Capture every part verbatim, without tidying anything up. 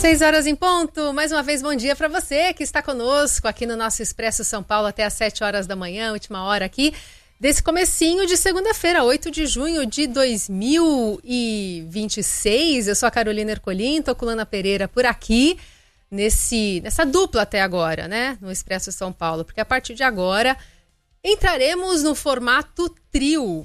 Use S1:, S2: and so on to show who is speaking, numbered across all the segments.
S1: Seis horas em ponto, mais uma vez bom dia para você que está conosco aqui no nosso Expresso São Paulo até às sete horas da manhã, última hora aqui desse comecinho de segunda-feira, oito de junho de dois mil e vinte e seis. Eu sou a Carolina Ercolim, tô com Lana Pereira por aqui nesse, nessa dupla até agora, né, no Expresso São Paulo, porque a partir de agora entraremos no formato trio.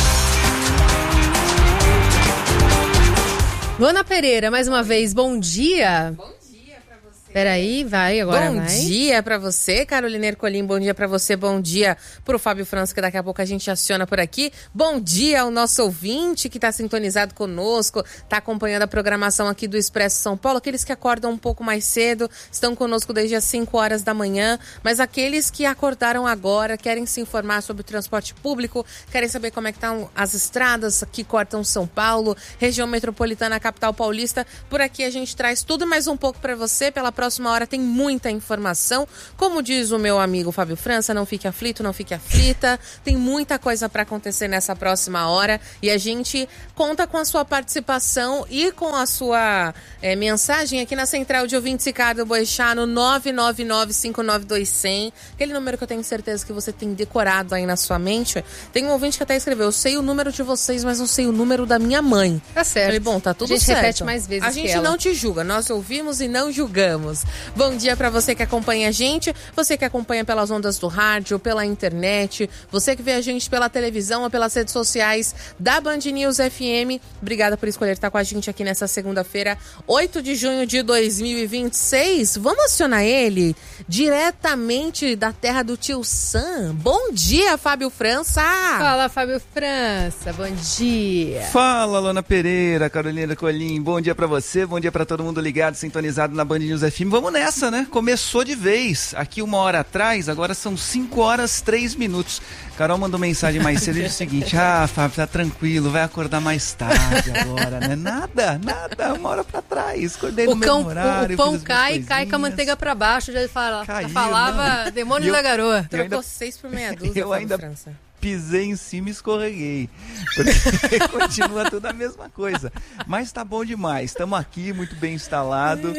S1: Luana Pereira, mais uma vez, bom dia. Bom dia pra você. Peraí, vai, agora
S2: bom
S1: vai.
S2: Bom dia pra você, Carolina Ercolim, bom dia pra você, bom dia pro Fábio França, que daqui a pouco a gente aciona por aqui. Bom dia ao nosso ouvinte que tá sintonizado conosco, tá acompanhando a programação aqui do Expresso São Paulo, aqueles que acordam um pouco mais cedo, estão conosco desde as cinco horas da manhã, mas aqueles que acordaram agora, querem se informar sobre o transporte público, querem saber como é que estão as estradas que cortam São Paulo, região metropolitana, capital paulista, por aqui a gente traz tudo mais um pouco para você. Pela próxima hora tem muita informação, como diz o meu amigo Fábio França, não fique aflito, não fique aflita, tem muita coisa para acontecer nessa próxima hora e a gente conta com a sua participação e com a sua é, mensagem aqui na central de ouvintes Ricardo Boechat no nove nove nove, cinco nove dois, zero zero, aquele número que eu tenho certeza que você tem decorado aí na sua mente. Tem um ouvinte que até escreveu: eu sei o número de vocês, mas não sei o número da minha mãe.
S1: Tá certo.
S2: Falei, bom, tá tudo certo.
S1: A gente certo. repete mais vezes
S2: A gente
S1: que ela.
S2: não te julga, nós ouvimos e não julgamos. Bom dia para você que acompanha a gente, você que acompanha pelas ondas do rádio, pela internet, você que vê a gente pela televisão ou pelas redes sociais da Band News F M. Obrigada por escolher estar com a gente aqui nessa segunda-feira, oito de junho de dois mil e vinte e seis. Vamos acionar ele diretamente da terra do tio Sam. Bom dia, Fábio França.
S1: Fala, Fábio França, bom dia.
S3: Fala, Luana Pereira, Carolina Ercolim, bom dia pra você, bom dia pra todo mundo ligado, sintonizado na Band News F M. Vamos nessa, né? Começou de vez. Aqui uma hora atrás, agora são cinco horas, três minutos. Carol mandou mensagem mais cedo e disse o seguinte: ah, Fábio, tá tranquilo, vai acordar mais tarde agora, né? Nada, nada, uma hora pra trás. Acordei no mesmo horário.
S1: O pão cai, cai com a manteiga pra baixo, já, fala, Caiu, já falava não. demônio eu, da garoa.
S2: Trocou
S3: ainda,
S2: seis por meia dúzia,
S3: eu ainda
S2: França.
S3: Pisei em cima e escorreguei. Porque continua tudo a mesma coisa. Mas tá bom demais. Estamos aqui, muito bem instalado.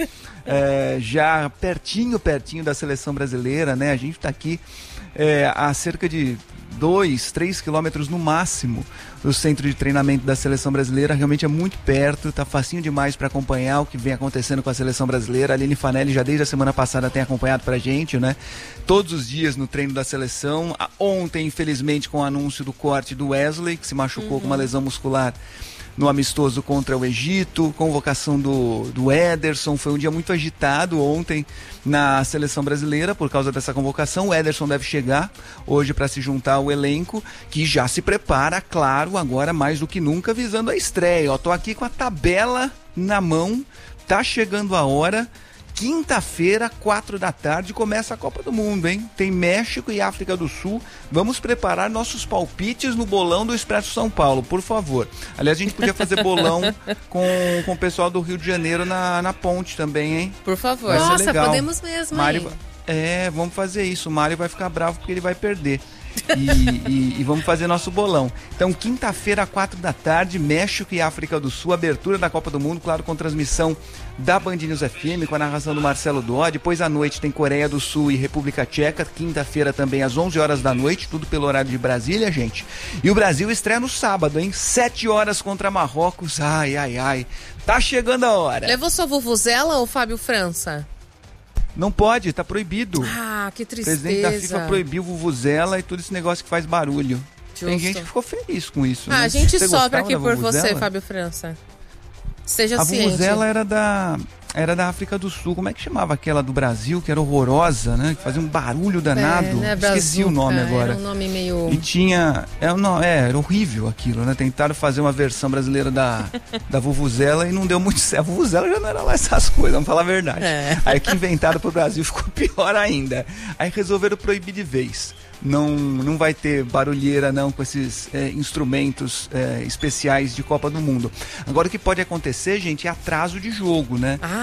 S3: É, já pertinho, pertinho da seleção brasileira, né? A gente tá aqui é, a cerca de dois, três quilômetros no máximo do centro de treinamento da seleção brasileira. Realmente é muito perto, tá facinho demais para acompanhar o que vem acontecendo com a seleção brasileira. A Aline Fanelli já desde a semana passada tem acompanhado pra gente, né? Todos os dias no treino da seleção. Ontem, infelizmente, com o anúncio do corte do Wesley, que se machucou uhum. com uma lesão muscular no amistoso contra o Egito, convocação do, do Ederson. Foi um dia muito agitado ontem na seleção brasileira por causa dessa convocação. O Ederson deve chegar hoje para se juntar ao elenco, que já se prepara, claro, agora mais do que nunca, visando a estreia. Ó, tô aqui com a tabela na mão, tá chegando a hora. Quinta-feira, quatro da tarde, começa a Copa do Mundo, hein? Tem México e África do Sul. Vamos preparar nossos palpites no bolão do Expresso São Paulo, por favor. Aliás, a gente podia fazer bolão com, com o pessoal do Rio de Janeiro na, na ponte também, hein?
S2: Por favor.
S3: Vai ser
S1: Nossa,
S3: legal.
S1: podemos mesmo,
S3: Mário,
S1: hein?
S3: É, vamos fazer isso. O Mário vai ficar bravo porque ele vai perder. E, e, e vamos fazer nosso bolão. Então, quinta-feira, quatro da tarde, México e África do Sul, abertura da Copa do Mundo, claro, com transmissão da Band News F M, com a narração do Marcelo Dó. Depois à noite tem Coreia do Sul e República Tcheca, quinta-feira também às onze horas da noite, tudo pelo horário de Brasília, gente. E o Brasil estreia no sábado, hein? sete horas contra Marrocos. Ai, ai, ai. Tá chegando a hora.
S2: Levou sua vuvuzela ou Fábio França?
S3: Não pode, tá proibido.
S2: Ah, que tristeza.
S3: O presidente da FIFA proibiu vuvuzela e tudo esse negócio que faz barulho. Justo. Tem gente que ficou feliz com isso.
S2: Ah,
S3: né?
S2: a gente
S3: você
S2: sopra aqui por
S3: vuvuzela?
S2: você, Fábio França. Seja
S3: a
S2: ciente.
S3: A vuvuzela era da, era da África do Sul. Como é que chamava aquela do Brasil, que era horrorosa, né? Que fazia um barulho danado. É, né? Esqueci Brazuca, o nome agora.
S1: Era um nome meio...
S3: E tinha... É, não, é, era horrível aquilo, né? Tentaram fazer uma versão brasileira da, da vuvuzela e não deu muito certo. A vuvuzela já não era lá essas coisas, vamos falar a verdade. É. Aí que inventaram pro Brasil ficou pior ainda. Aí resolveram proibir de vez. Não, não vai ter barulheira não com esses é, instrumentos é, especiais de Copa do Mundo. Agora o que pode acontecer, gente, é atraso de jogo, né?
S2: Ah,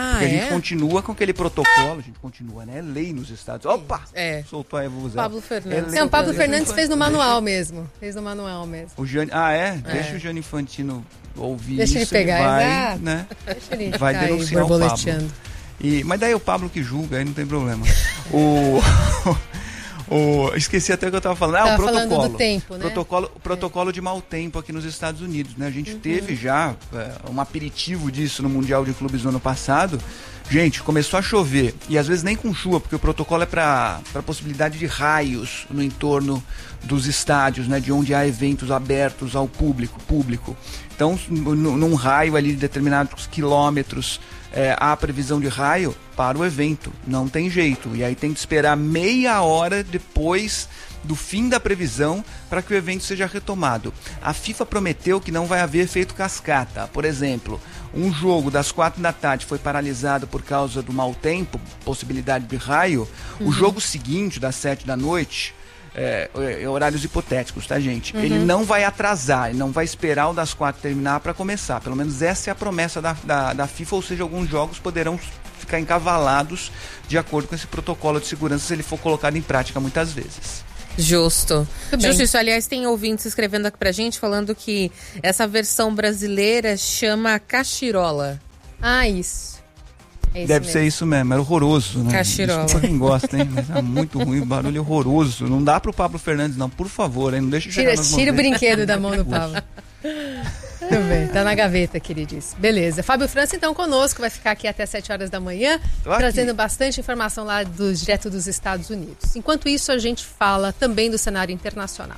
S2: Ah,
S3: Porque
S2: é?
S3: a gente continua com aquele protocolo, a gente continua, né? É lei nos Estados Unidos. Opa!
S2: É.
S3: Soltou a Evo.
S2: Pablo Fernandes.
S3: É
S1: Não, o Pablo
S3: lei.
S1: Fernandes fez no manual mesmo. Fez no manual mesmo.
S3: O Gianni, ah, é?
S2: É.
S3: Deixa o Gianni Infantino ouvir
S1: Deixa
S3: isso.
S1: ele pegar,
S3: vai,
S1: exato.
S3: né?
S1: Deixa ele
S3: Vai
S1: ficar aí
S3: denunciar o
S1: borboleteando.
S3: E, mas daí é o Pablo que julga, aí não tem problema. o, o, esqueci até o que eu estava falando. Ah,
S1: Tava
S3: o protocolo.
S1: falando do tempo, né?
S3: Protocolo, o protocolo de mau tempo aqui nos Estados Unidos, né? A gente uhum. teve já é, um aperitivo disso no Mundial de Clubes no ano passado. Gente, começou a chover, e às vezes nem com chuva, porque o protocolo é para a possibilidade de raios no entorno dos estádios, né, de onde há eventos abertos ao público. público. Então, num raio ali de determinados quilômetros, é, há previsão de raio para o evento, não tem jeito. E aí tem que esperar meia hora depois do fim da previsão para que o evento seja retomado. A FIFA prometeu que não vai haver efeito cascata. Por exemplo, um jogo das quatro da tarde foi paralisado por causa do mau tempo, possibilidade de raio. Uhum. O jogo seguinte, das sete da noite, é, é, horários hipotéticos, tá, gente? Uhum. Ele não vai atrasar, ele não vai esperar o das quatro terminar para começar. Pelo menos essa é a promessa da, da, da FIFA, ou seja, alguns jogos poderão ficar encavalados de acordo com esse protocolo de segurança se ele for colocado em prática muitas vezes.
S2: Justo. Justo isso. Aliás, tem ouvintes escrevendo aqui pra gente falando que essa versão brasileira chama cachirola.
S1: Ah, isso. É
S3: Deve
S1: mesmo.
S3: ser isso mesmo, é horroroso, né?
S2: Cachirola.
S3: Desculpa quem gosta, hein? Mas é muito ruim, o barulho é horroroso. Não dá pro Pablo Fernandes, não, por favor, hein? Não deixa chegar
S1: Tira,
S3: nas
S1: tira o
S3: mãos dele.
S1: brinquedo da mão do Pablo. Tudo bem, tá na gaveta, queridos. Beleza. Fábio França, então, conosco, vai ficar aqui até sete horas da manhã, trazendo bastante informação lá do, direto dos Estados Unidos. Enquanto isso, a gente fala também do cenário internacional.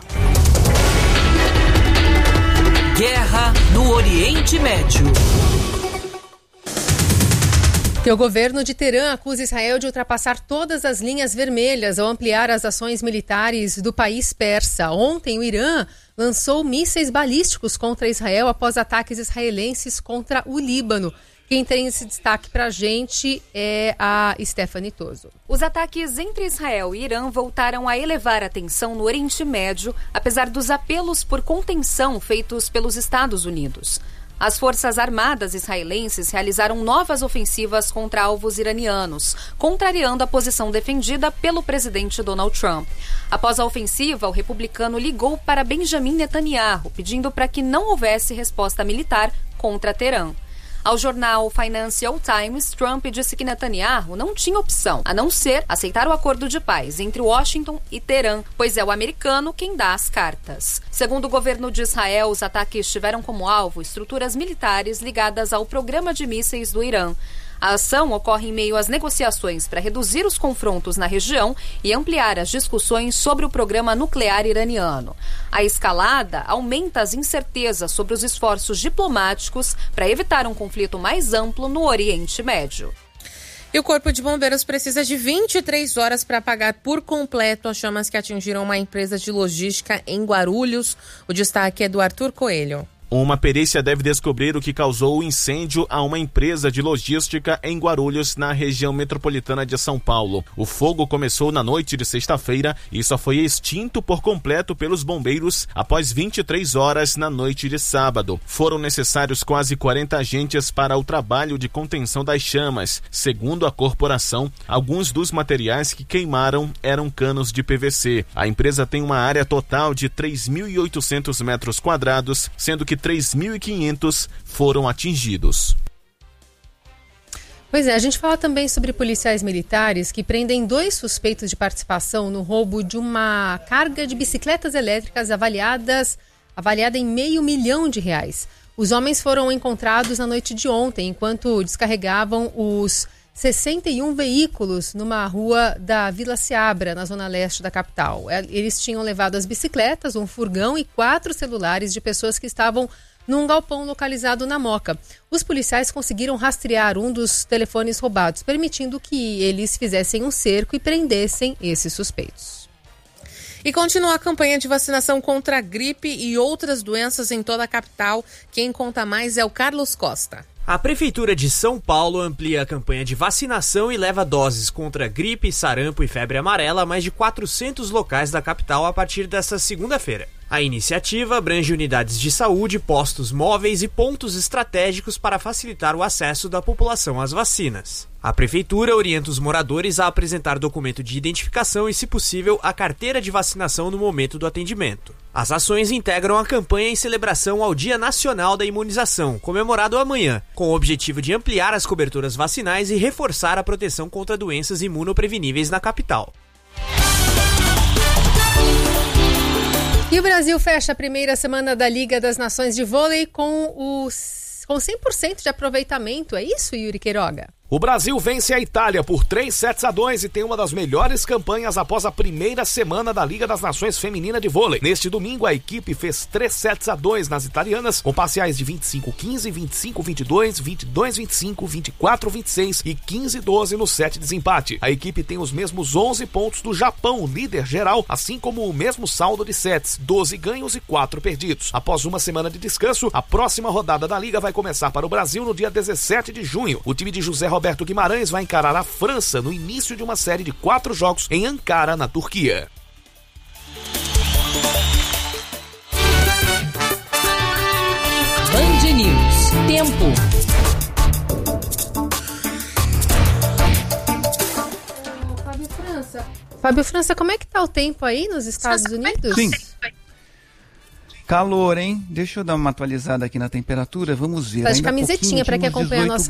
S4: Guerra no Oriente Médio.
S1: Que o governo de Teherã acusa Israel de ultrapassar todas as linhas vermelhas ao ampliar as ações militares do país persa. Ontem, o Irã lançou mísseis balísticos contra Israel após ataques israelenses contra o Líbano. Quem tem esse destaque pra gente é a Stephanie Toso.
S5: Os ataques entre Israel e Irã voltaram a elevar a tensão no Oriente Médio, apesar dos apelos por contenção feitos pelos Estados Unidos. As forças armadas israelenses realizaram novas ofensivas contra alvos iranianos, contrariando a posição defendida pelo presidente Donald Trump. Após a ofensiva, o republicano ligou para Benjamin Netanyahu, pedindo para que não houvesse resposta militar contra Teherã. Ao jornal Financial Times, Trump disse que Netanyahu não tinha opção, a não ser aceitar o acordo de paz entre Washington e Teherã, pois é o americano quem dá as cartas. Segundo o governo de Israel, os ataques tiveram como alvo estruturas militares ligadas ao programa de mísseis do Irã. A ação ocorre em meio às negociações para reduzir os confrontos na região e ampliar as discussões sobre o programa nuclear iraniano. A escalada aumenta as incertezas sobre os esforços diplomáticos para evitar um conflito mais amplo no Oriente Médio.
S2: E o Corpo de Bombeiros precisa de vinte e três horas para apagar por completo as chamas que atingiram uma empresa de logística em Guarulhos. O destaque é do Arthur Coelho.
S6: Uma perícia deve descobrir o que causou o incêndio a uma empresa de logística em Guarulhos, na região metropolitana de São Paulo. O fogo começou na noite de sexta-feira e só foi extinto por completo pelos bombeiros após vinte e três horas na noite de sábado. Foram necessários quase quarenta agentes para o trabalho de contenção das chamas. Segundo a corporação, alguns dos materiais que queimaram eram canos de P V C. A empresa tem uma área total de três mil e oitocentos metros quadrados, sendo que três mil e quinhentos foram atingidos.
S1: Pois é, a gente fala também sobre policiais militares que prendem dois suspeitos de participação no roubo de uma carga de bicicletas elétricas avaliadas, avaliada em meio milhão de reais. Os homens foram encontrados na noite de ontem, enquanto descarregavam os sessenta e um veículos numa rua da Vila Seabra, na zona leste da capital. Eles tinham levado as bicicletas, um furgão e quatro celulares de pessoas que estavam num galpão localizado na Moca. Os policiais conseguiram rastrear um dos telefones roubados, permitindo que eles fizessem um cerco e prendessem esses suspeitos.
S2: E continua a campanha de vacinação contra a gripe e outras doenças em toda a capital. Quem conta mais é o Carlos Costa.
S7: A Prefeitura de São Paulo amplia a campanha de vacinação e leva doses contra gripe, sarampo e febre amarela a mais de quatrocentos locais da capital a partir desta segunda-feira. A iniciativa abrange unidades de saúde, postos móveis e pontos estratégicos para facilitar o acesso da população às vacinas. A Prefeitura orienta os moradores a apresentar documento de identificação e, se possível, a carteira de vacinação no momento do atendimento. As ações integram a campanha em celebração ao Dia Nacional da Imunização, comemorado amanhã, com o objetivo de ampliar as coberturas vacinais e reforçar a proteção contra doenças imunopreveníveis na capital.
S1: E o Brasil fecha a primeira semana da Liga das Nações de Vôlei com, os, com cem por cento de aproveitamento. É isso, Yuri Queiroga?
S8: O Brasil vence a Itália por três sets a dois e tem uma das melhores campanhas após a primeira semana da Liga das Nações Feminina de Vôlei. Neste domingo, a equipe fez três sets a dois nas italianas, com parciais de vinte e cinco a quinze, vinte e cinco a vinte e dois, vinte e dois a vinte e cinco, vinte e quatro a vinte e seis e quinze a doze no set de desempate. A equipe tem os mesmos onze pontos do Japão, líder geral, assim como o mesmo saldo de sets, doze ganhos e quatro perdidos. Após uma semana de descanso, a próxima rodada da Liga vai começar para o Brasil no dia dezessete de junho. O time de José Roberto Roberto Guimarães vai encarar a França no início de uma série de quatro jogos em Ankara, na Turquia.
S4: Band News. Tempo.
S1: Fábio França. Fábio França, como é que tá o tempo aí nos Estados Unidos?
S3: Sim. Calor, hein? Deixa eu dar uma atualizada aqui na temperatura. Vamos ver.
S1: Tá de
S3: Ainda
S1: camisetinha para quem
S3: pouquinho,
S1: acompanha a
S3: tínhamos
S1: nossa